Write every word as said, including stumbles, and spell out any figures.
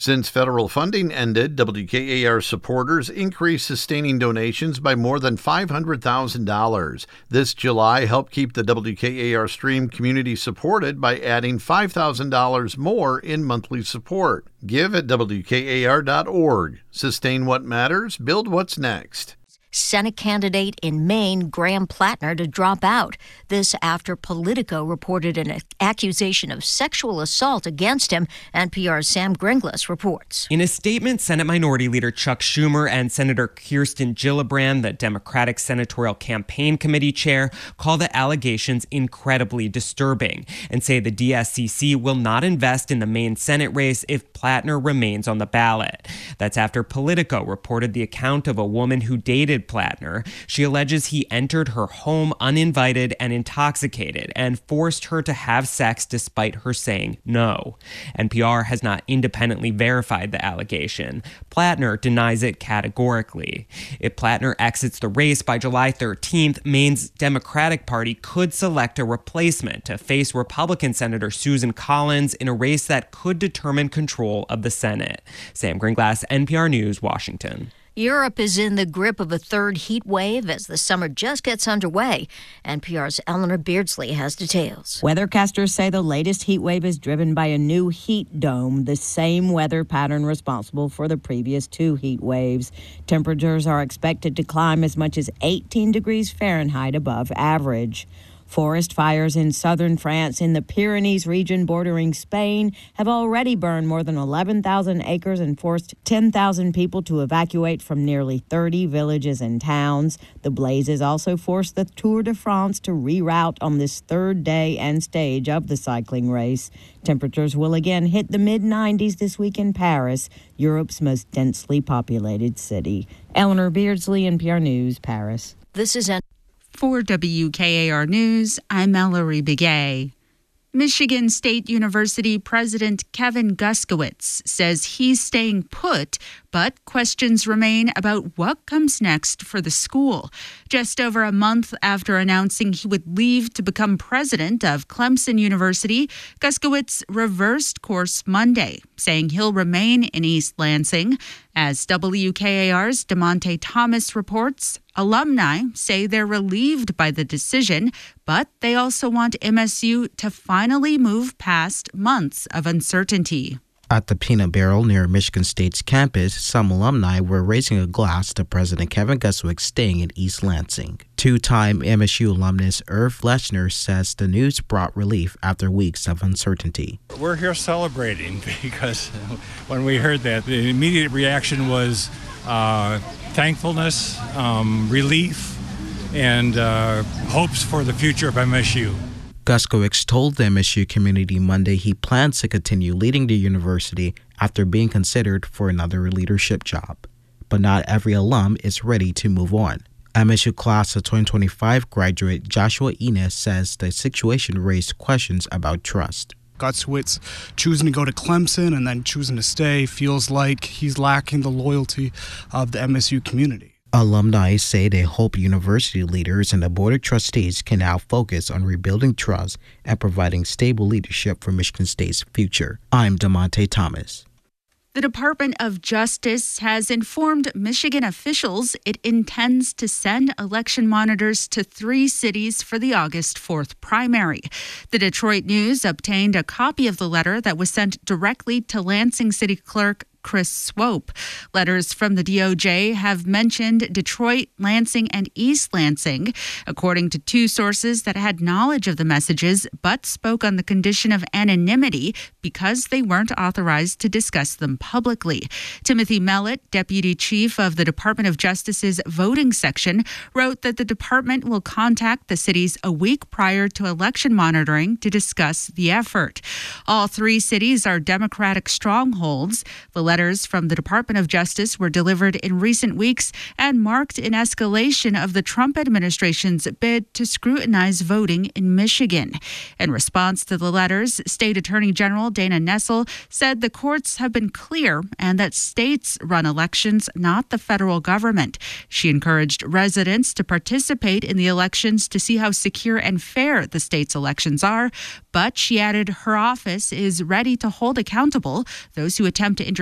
Since federal funding ended, W K A R supporters increased sustaining donations by more than five hundred thousand dollars. This July helped keep the W K A R stream community supported by adding five thousand dollars more in monthly support. Give at W K A R dot org. Sustain what matters, build what's next. Senate candidate in Maine, Graham Plattner, to drop out. This after Politico reported an accusation of sexual assault against him. N P R's Sam Gringlas reports. In a statement, Senate Minority Leader Chuck Schumer and Senator Kirsten Gillibrand, the Democratic Senatorial Campaign Committee chair, call the allegations incredibly disturbing and say the D S C C will not invest in the Maine Senate race if Plattner remains on the ballot. That's after Politico reported the account of a woman who dated Plattner. She alleges he entered her home uninvited and intoxicated and forced her to have sex despite her saying no. N P R has not independently verified the allegation. Plattner denies it categorically. If Plattner exits the race by July thirteenth, Maine's Democratic Party could select a replacement to face Republican Senator Susan Collins in a race that could determine control of the Senate. Sam Gringlas, N P R News, Washington. Europe is in the grip of a third heat wave as the summer just gets underway. N P R's Eleanor Beardsley has details. Weathercasters say the latest heat wave is driven by a new heat dome, the same weather pattern responsible for the previous two heat waves. Temperatures are expected to climb as much as eighteen degrees Fahrenheit above average. Forest fires in southern France in the Pyrenees region bordering Spain have already burned more than eleven thousand acres and forced ten thousand people to evacuate from nearly thirty villages and towns. The blazes also forced the Tour de France to reroute on this third day and stage of the cycling race. Temperatures will again hit the mid nineties this week in Paris, Europe's most densely populated city. Eleanor Beardsley, N P R News, Paris. This is N- For W K A R News, I'm Mallory Begay. Michigan State University President Kevin Guskowitz says he's staying put, but questions remain about what comes next for the school. Just over a month after announcing he would leave to become president of Clemson University, Guskowitz reversed course Monday, saying he'll remain in East Lansing. As W K A R's DeMonte Thomas reports, alumni say they're relieved by the decision, but they also want M S U to finally move past months of uncertainty. At the Peanut Barrel near Michigan State's campus, some alumni were raising a glass to President Kevin Guskowitz staying in East Lansing. Two-time M S U alumnus Irv Lechner says the news brought relief after weeks of uncertainty. We're here celebrating because when we heard that, the immediate reaction was uh, thankfulness, um, relief, and uh, hopes for the future of M S U. Guskowitz told the M S U community Monday he plans to continue leading the university after being considered for another leadership job. But not every alum is ready to move on. M S U class of twenty twenty-five graduate Joshua Enos says the situation raised questions about trust. Guskowitz choosing to go to Clemson and then choosing to stay feels like he's lacking the loyalty of the M S U community. Alumni say they hope university leaders and the board of trustees can now focus on rebuilding trust and providing stable leadership for Michigan State's future. I'm DeMonte Thomas. The Department of Justice has informed Michigan officials it intends to send election monitors to three cities for the August fourth primary. The Detroit News obtained a copy of the letter that was sent directly to Lansing City Clerk Chris Swope. Letters from the D O J have mentioned Detroit, Lansing, and East Lansing, according to two sources that had knowledge of the messages but spoke on the condition of anonymity because they weren't authorized to discuss them publicly. Timothy Mellett, deputy chief of the Department of Justice's voting section, wrote that the department will contact the cities a week prior to election monitoring to discuss the effort. All three cities are Democratic strongholds. The letters from the Department of Justice were delivered in recent weeks and marked an escalation of the Trump administration's bid to scrutinize voting in Michigan. In response to the letters, State Attorney General Dana Nessel said the courts have been clear and that states run elections, not the federal government. She encouraged residents to participate in the elections to see how secure and fair the state's elections are, but she added her office is ready to hold accountable those who attempt to interfere